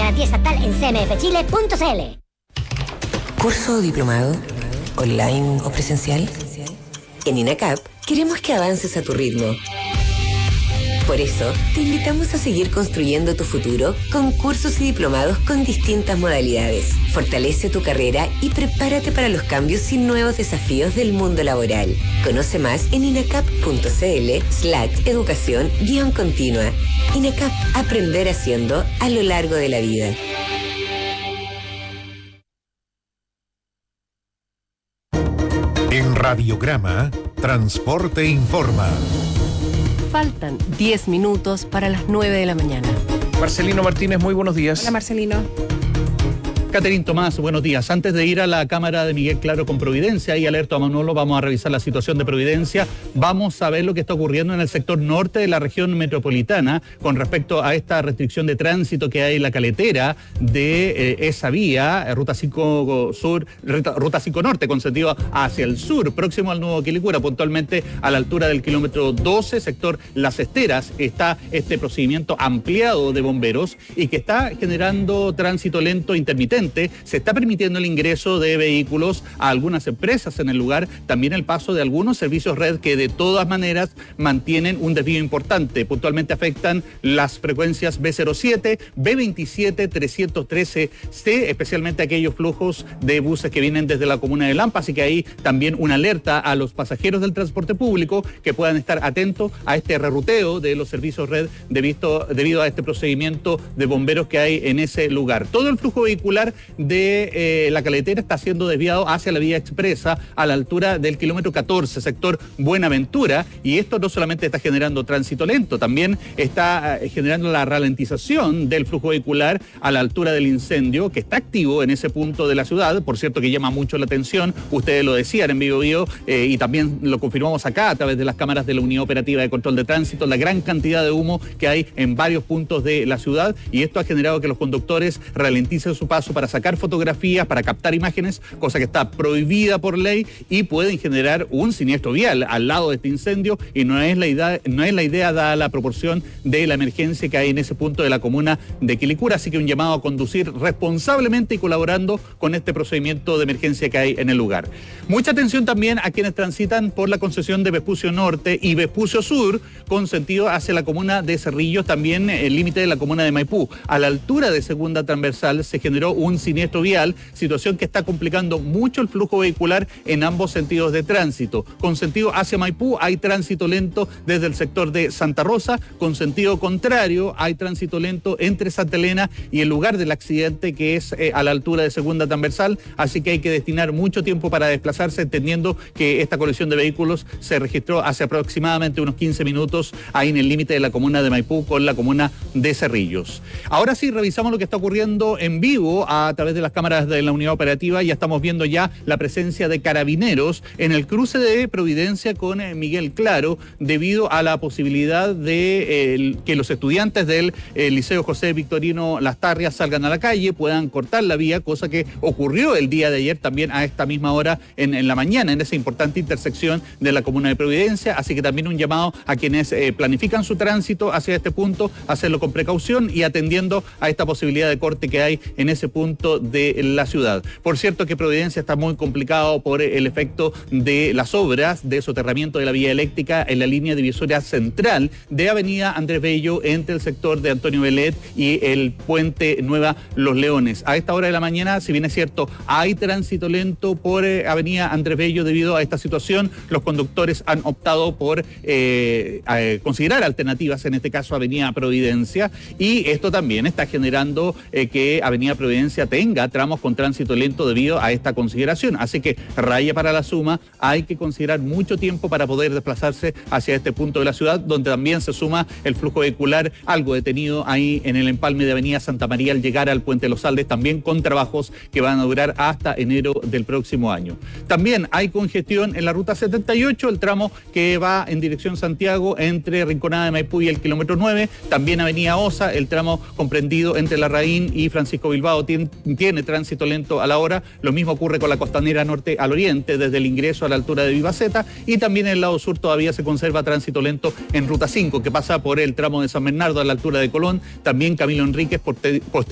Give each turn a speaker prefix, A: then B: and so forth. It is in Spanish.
A: Garantía estatal en cmfchile.cl.
B: ¿Curso o diplomado? ¿Online o presencial? En INACAP queremos que avances a tu ritmo. Por eso, te invitamos a seguir construyendo tu futuro con cursos y diplomados con distintas modalidades. Fortalece tu carrera y prepárate para los cambios y nuevos desafíos del mundo laboral. Conoce más en inacap.cl/educación-continua. INACAP, aprender haciendo a lo largo de la vida.
C: En Radiograma, Transporte Informa.
D: Faltan 10 minutos para las 9 de la mañana.
E: Marcelino Martínez, muy buenos días.
D: Hola, Marcelino.
F: Catherine Tomás, buenos días. Antes de ir a la cámara de Miguel Claro con Providencia y alerto a Manolo, vamos a revisar la situación de Providencia. Vamos a ver lo que está ocurriendo en el sector norte de la región metropolitana con respecto a esta restricción de tránsito que hay en la caletera de esa vía, Ruta 5 Sur, Ruta 5 Norte, con sentido hacia el sur, próximo al nuevo Quilicura, puntualmente a la altura del kilómetro 12, sector Las Esteras. Está este procedimiento ampliado de bomberos y que está generando tránsito lento intermitente. Se está permitiendo el ingreso de vehículos a algunas empresas en el lugar, también el paso de algunos servicios red que de todas maneras mantienen un desvío importante. Puntualmente afectan las frecuencias B07, B27, 313C, especialmente aquellos flujos de buses que vienen desde la comuna de Lampa, así que ahí también una alerta a los pasajeros del transporte público que puedan estar atentos a este reruteo de los servicios red debido a este procedimiento de bomberos que hay en ese lugar. Todo el flujo vehicular de la caletera está siendo desviado hacia la vía expresa a la altura del kilómetro 14, sector Buenaventura, y esto no solamente está generando tránsito lento, también está generando la ralentización del flujo vehicular a la altura del incendio que está activo en ese punto de la ciudad, por cierto que llama mucho la atención, ustedes lo decían en Biobío y también lo confirmamos acá a través de las cámaras de la Unidad Operativa de Control de Tránsito, la gran cantidad de humo que hay en varios puntos de la ciudad, y esto ha generado que los conductores ralenticen su paso para sacar fotografías, para captar imágenes, cosa que está prohibida por ley y pueden generar un siniestro vial al lado de este incendio, y no es la idea dada la proporción de la emergencia que hay en ese punto de la comuna de Quilicura, así que un llamado a conducir responsablemente y colaborando con este procedimiento de emergencia que hay en el lugar. Mucha atención también a quienes transitan por la concesión de Vespucio Norte y Vespucio Sur con sentido hacia la comuna de Cerrillos, también el límite de la comuna de Maipú. A la altura de Segunda Transversal se generó un siniestro vial, situación que está complicando mucho el flujo vehicular en ambos sentidos de tránsito. Con sentido hacia Maipú hay tránsito lento desde el sector de Santa Rosa, con sentido contrario hay tránsito lento entre Santa Elena y el lugar del accidente que es a la altura de Segunda Transversal, así que hay que destinar mucho tiempo para desplazarse, entendiendo que esta colisión de vehículos se registró hace aproximadamente unos 15 minutos ahí en el límite de la comuna de Maipú con la comuna de Cerrillos. Ahora sí, revisamos lo que está ocurriendo en vivo a través de las cámaras de la Unidad Operativa. Ya estamos viendo ya la presencia de carabineros en el cruce de Providencia con Miguel Claro, debido a la posibilidad de que los estudiantes del Liceo José Victorino Lastarria salgan a la calle, puedan cortar la vía, cosa que ocurrió el día de ayer también a esta misma hora en la mañana, en esa importante intersección de la comuna de Providencia, así que también un llamado a quienes planifican su tránsito hacia este punto, hacerlo con precaución y atendiendo a esta posibilidad de corte que hay en ese punto de la ciudad. Por cierto que Providencia está muy complicado por el efecto de las obras de soterramiento de la vía eléctrica en la línea divisoria central de Avenida Andrés Bello entre el sector de Antonio Velet y el puente Nueva Los Leones. A esta hora de la mañana, si bien es cierto, hay tránsito lento por Avenida Andrés Bello debido a esta situación, los conductores han optado por considerar alternativas, en este caso Avenida Providencia, y esto también está generando que Avenida Providencia tenga tramos con tránsito lento debido a esta consideración. Así que raya para la suma, hay que considerar mucho tiempo para poder desplazarse hacia este punto de la ciudad, donde también se suma el flujo vehicular algo detenido ahí en el empalme de Avenida Santa María al llegar al Puente Los Aldes, también con trabajos que van a durar hasta enero del próximo año. También hay congestión en la ruta 78, el tramo que va en dirección Santiago entre Rinconada de Maipú y el kilómetro 9, también Avenida Osa, el tramo comprendido entre Larraín y Francisco Bilbao tiene tránsito lento a la hora. Lo mismo ocurre con la costanera norte al oriente, desde el ingreso a la altura de Vivaceta, y también en el lado sur todavía se conserva tránsito lento en ruta 5, que pasa por el tramo de San Bernardo a la altura de Colón, también Camilo Enríquez,